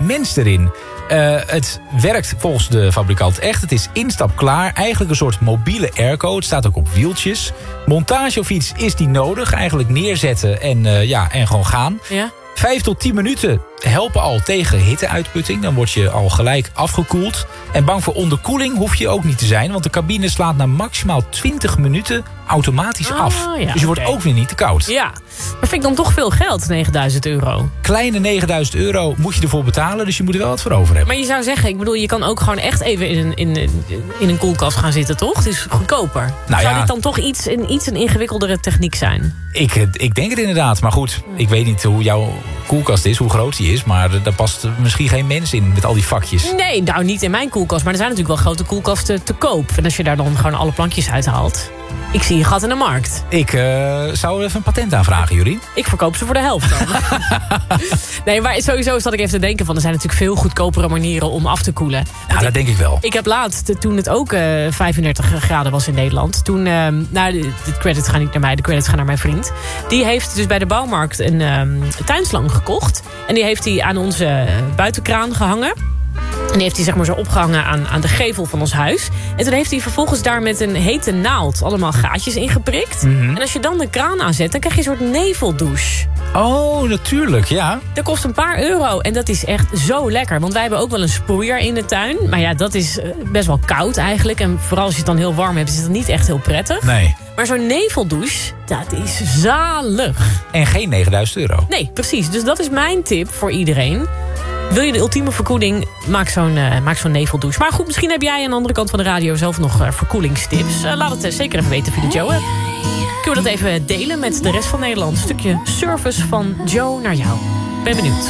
mens erin. Het werkt volgens de fabrikant echt. Het is instapklaar. Eigenlijk een soort mobiele airco. Het staat ook op wieltjes. Montage of iets is die nodig. Eigenlijk neerzetten en gewoon gaan. Ja. 5 tot 10 minuten helpen al tegen hitteuitputting. Dan word je al gelijk afgekoeld. En bang voor onderkoeling hoef je ook niet te zijn. Want de cabine slaat na maximaal 20 minuten automatisch af. Ja, dus je wordt ook weer niet te koud. Ja, maar vind ik dan toch veel geld, €9.000. Kleine €9.000 moet je ervoor betalen. Dus je moet er wel wat voor over hebben. Maar je zou zeggen, ik bedoel, je kan ook gewoon echt even in een koelkast gaan zitten, toch? Het is goedkoper. Zou dit dan toch iets een ingewikkeldere techniek zijn? Ik denk het inderdaad. Maar goed, ik weet niet hoe jouw koelkast is, hoe groot die is. Maar daar past misschien geen mens in met al die vakjes. Nee, nou niet in mijn koelkast. Maar er zijn natuurlijk wel grote koelkasten te koop. En als je daar dan gewoon alle plankjes uithaalt. Ik zie een gat in de markt. Ik zou even een patent aanvragen, Jurien. Ik verkoop ze voor de helft dan. Nee, maar sowieso zat ik even te denken van... er zijn natuurlijk veel goedkopere manieren om af te koelen. Ja, dat denk ik wel. Ik heb laatst, toen het ook 35 graden was in Nederland... toen, de credits gaan niet naar mij, de credits gaan naar mijn vriend. Die heeft dus bij de bouwmarkt een tuinslang gekocht. En die heeft hij aan onze buitenkraan gehangen. En die heeft hij zeg maar zo opgehangen aan de gevel van ons huis. En toen heeft hij vervolgens daar met een hete naald... allemaal gaatjes ingeprikt. En als je dan de kraan aanzet, dan krijg je een soort neveldouche. Oh, natuurlijk, ja. Dat kost een paar euro en dat is echt zo lekker. Want wij hebben ook wel een sproeier in de tuin. Maar ja, dat is best wel koud eigenlijk. En vooral als je het dan heel warm hebt, is het niet echt heel prettig. Nee. Maar zo'n neveldouche, dat is zalig. En geen €9.000. Nee, precies. Dus dat is mijn tip voor iedereen. Wil je de ultieme verkoeling, maak zo'n neveldouche. Maar goed, misschien heb jij aan de andere kant van de radio zelf nog verkoelingstips. Laat het zeker even weten via de Joe. Kunnen we dat even delen met de rest van Nederland? Een stukje service van Joe naar jou. Ben benieuwd.